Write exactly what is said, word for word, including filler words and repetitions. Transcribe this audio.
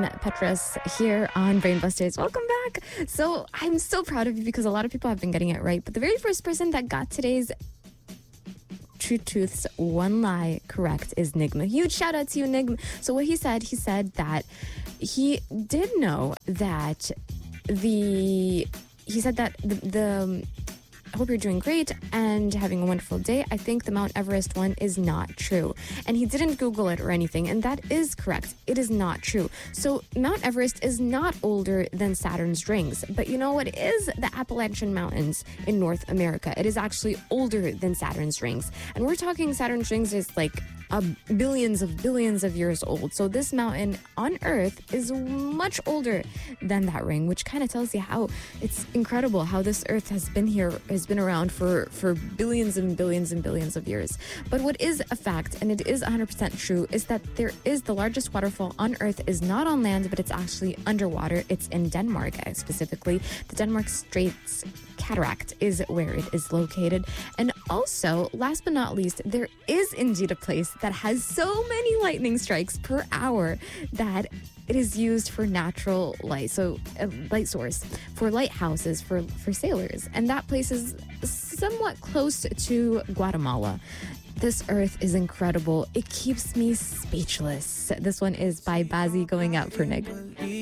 Petras here on Brainbusters. Welcome back. So I'm so proud of you because a lot of people have been getting it right. But the very first person that got today's True Truth's one lie correct is Nigma. Huge shout out to you, Nigma. So what he said, he said that he did know that the, he said that the, the I hope you're doing great and having a wonderful day. I think the Mount Everest one is not true. And he didn't Google it or anything, and that is correct. It is not true. So Mount Everest is not older than Saturn's rings. But you know what is the Appalachian Mountains in North America? It is actually older than Saturn's rings. And we're talking Saturn's rings is like uh, billions of billions of years old. So this mountain on Earth is much older than that ring, which kind of tells you how it's incredible how this Earth has been here, has been around for, for billions and billions and billions of years. But what is a fact, and it is one hundred percent true, is that there is the largest waterfall on Earth is not on land, but it's actually underwater. It's in Denmark, specifically. The Denmark Straits Cataract is where it is located. And also, last but not least, there is indeed a place that has so many lightning strikes per hour that it is used for natural light, so a light source for lighthouses for, for sailors. And that place is somewhat close to Guatemala. This Earth is incredible. It keeps me speechless. This one is by Bazzi going out for Nick.